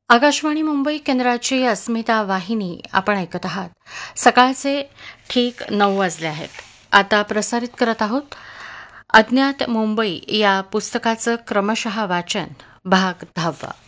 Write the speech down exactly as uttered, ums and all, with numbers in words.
आकाशवाणी मुंबई केंद्राची अस्मिता वाहिनी आपण ऐकत आहात. सकाळचे ठीक नऊ वाजले आहेत. आता प्रसारित करत आहोत अज्ञात मुंबई या पुस्तकाचं क्रमशः वाचन भाग दहावा.